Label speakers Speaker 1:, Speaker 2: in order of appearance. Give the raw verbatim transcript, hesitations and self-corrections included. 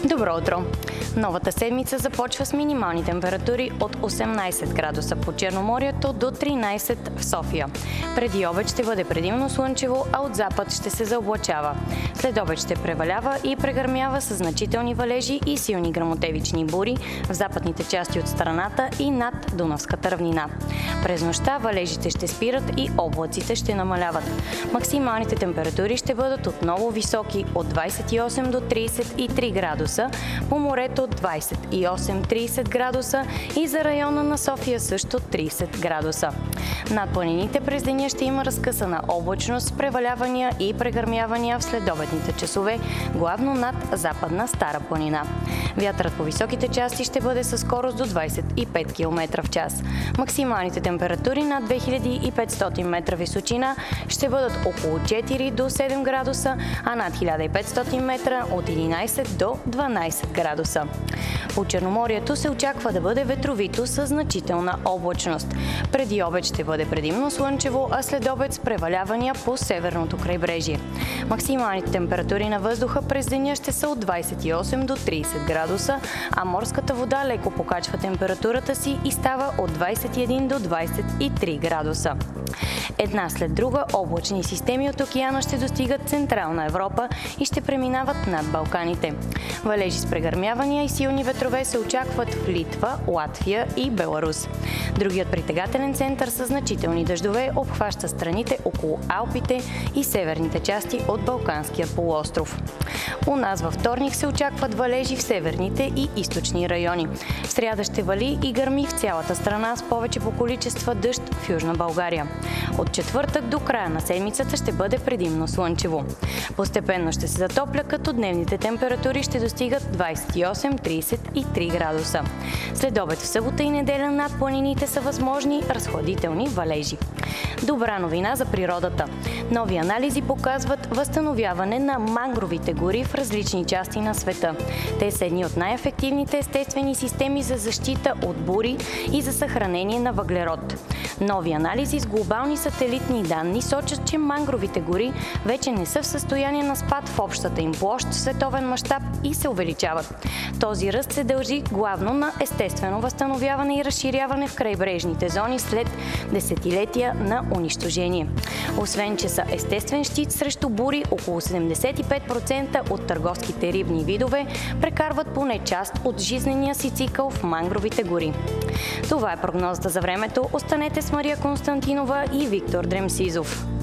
Speaker 1: Добро утро! Новата седмица започва с минимални температури от осемнайсет градуса по Черноморието до тринайсет в София. Преди обед ще бъде предимно слънчево, а от запад ще се заоблачава. След обед ще превалява и прегърмява с значителни валежи и силни гръмотевични бури в западните части от страната и над Дунавската равнина. През нощта валежите ще спират и облаците ще намаляват. Максималните температури ще бъдат отново високи от двайсет и осем до трийсет и три градуса, по морето двайсет и осем до трийсет градуса и за района на София също трийсет градуса. Над планините през деня ще има разкъсана облачност с превалявания и прегърмявания в следобедните часове, главно над Западна Стара планина. Вятърът по високите части ще бъде със скорост до двайсет и пет километра в час. Максималните температури над две хиляди и петстотин метра височина ще бъдат около четири до седем градуса, а над хиляда и петстотин метра от единайсет до дванайсет градуса. По Черноморието се очаква да бъде ветровито с значителна облачност. Преди обед ще бъде предимно слънчево, а след обед с превалявания по северното крайбрежие. Максималните температури на въздуха през деня ще са от двайсет и осем до трийсет градуса, а морската вода леко покачва температурата си и става от двайсет и един до двайсет и три градуса. Една след друга облачни системи от океана ще достигат Централна Европа и ще преминават над Балканите. Валежи с прегърмявания и силни ветрове се очакват в Литва, Латвия и Беларус. Другият притегателен център със значителни дъждове обхваща страните около Алпите и северните части от Балканския полуостров. У нас във вторник се очакват валежи в северните и източни райони. В сряда ще вали и гърми в цялата страна с повече по количества дъжд в Южна България. От четвъртък до края на седмицата ще бъде предимно слънчево. Постепенно ще се затопля, като дневните температури ще достигат двайсет и осем до трийсет и три градуса. След обед в събота и неделя над планините са възможни разхладителни валежи. Добра новина за природата. Нови анализи показват възстановяване на мангровите гори в различни части на света. Те са едни от най-ефективните естествени системи за защита от бури и за съхранение на въглерод. Нови анализи с глобални сателитни данни сочат, че мангровите гори вече не са в състояние на спад в общата им площ в световен мащаб и се увеличават. Този ръст се дължи главно на естествено възстановяване и разширяване в крайбрежните зони след десетилетия на унищожение. Освен, че са естествен щит срещу бури, около седемдесет и пет процента от търговските рибни видове прекарват поне част от жизнения си цикъл в мангровите гори. Това е прогнозата за времето. Останете с Мария Константинова и Виктор Дремсизов.